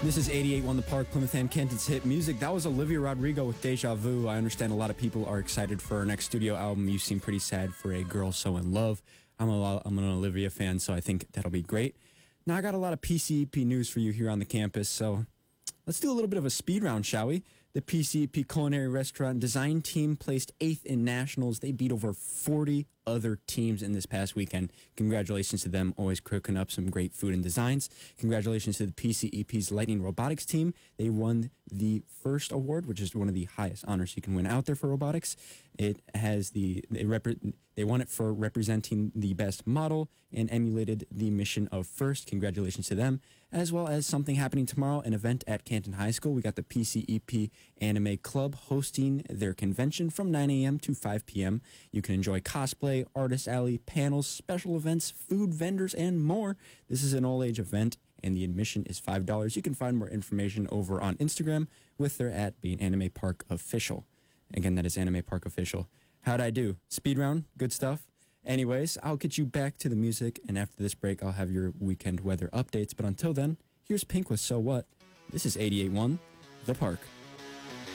This is 88.1 The Park, Plymouth and Canton's hit music. That was Olivia Rodrigo with Deja Vu. I understand a lot of people are excited for her next studio album. You seem pretty sad for A Girl So In Love. I'm an Olivia fan, so I think that'll be great. Now, I got a lot of PCEP news for you here on the campus, so let's do a little bit of a speed round, shall we? The PCEP Culinary Restaurant Design Team placed 8th in Nationals. They beat over 40 other teams in this past weekend. Congratulations to them, always cooking up some great food and designs. Congratulations to the PCEP's Lightning Robotics team. They won the first award, which is one of the highest honors you can win out there for robotics. It has they won it for representing the best model and emulated the mission of FIRST. Congratulations to them. As well as something happening tomorrow, an event at Canton High School. We got the PCEP Anime Club hosting their convention from 9 a.m. to 5 p.m. You can enjoy cosplay, artist alley, panels, special events, food vendors, and more. This is an all-age event, and the admission is $5. You can find more information over on Instagram with their @ being Anime Park Official. Again, that is Anime Park Official. How'd I do? Speed round? Good stuff? Anyways, I'll get you back to the music, and after this break, I'll have your weekend weather updates. But until then, here's Pink with So What. This is 88.1 The Park.